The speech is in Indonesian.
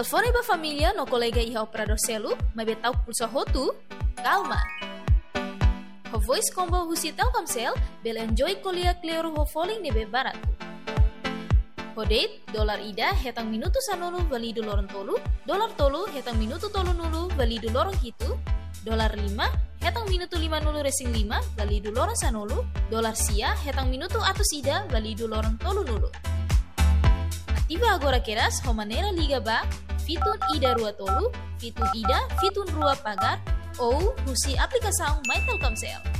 Telefone ba família no colega iha operador celu, mas betau pulsa hotu? Calma! Ho voice combo husi Telkomsel, bel enjoy kolia kleru ho falling nebe baratu. Ho date, dolar ida hetang minuto sanulu validu lorong tolu, dolar tolu hetang minuto tolu nulu validu lorong hitu, dolar 5 hetang minuto 5 nulu resing 5 validu lorong sanulu, dolar sia hetang minuto atus ida validu lorong tolu nulu. Aktiva agora keras ho manera liga ba, fitun ida rua tolu, fitun ida, fitun rua pagar, ou husi aplikasaung My Telkomsel.